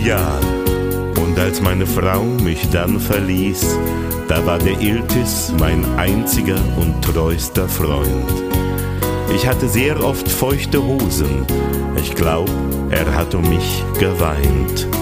ja, und als meine Frau mich dann verließ, da war der Iltis mein einziger und treuster Freund. Ich hatte sehr oft feuchte Hosen, ich glaub, er hat um mich geweint.